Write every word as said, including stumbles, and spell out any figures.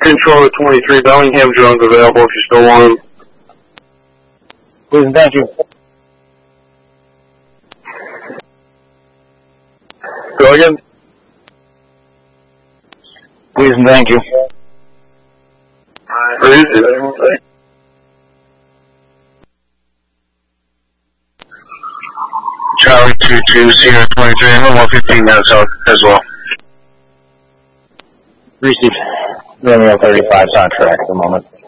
Controller twenty-three, Bellingham drones available if you still want them. Please and thank you. Go again? Please and thank you. Where is it? Charlie two two, Sierra twenty-three, and one fifteen minutes out as well. Received. Romeo thirty-five is on track at the moment.